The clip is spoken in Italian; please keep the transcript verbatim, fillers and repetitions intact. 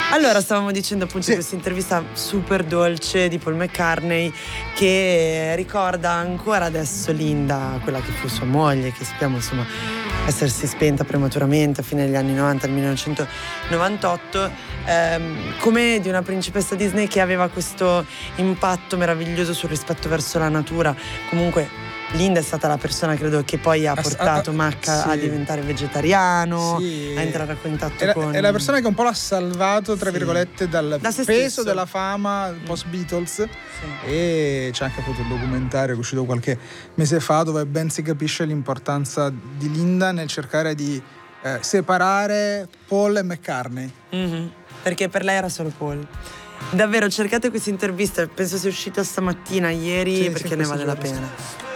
Allora, stavamo dicendo appunto Sì. questa intervista super dolce di Paul McCartney che ricorda ancora adesso Linda, quella che fu sua moglie, che sappiamo insomma essersi spenta prematuramente a fine degli anni novanta, nel millenovecentonovantotto, ehm, come di una principessa Disney che aveva questo impatto meraviglioso sul rispetto verso la natura. Comunque Linda è stata la persona, credo, che poi ha portato Mac sì. a diventare vegetariano, Sì. a entrare a contatto È la, con... è la persona che un po' l'ha salvato, tra Sì. virgolette, dal Da se peso stesso. della fama post-Beatles. Sì. E c'è anche appunto il documentario che è uscito qualche mese fa, dove ben si capisce l'importanza di Linda nel cercare di eh, separare Paul e McCartney. Mm-hmm. Perché per lei era solo Paul. Davvero, cercate questa intervista, penso sia uscita stamattina, ieri, Sì, perché sì, ne vale la questi giorni, pena.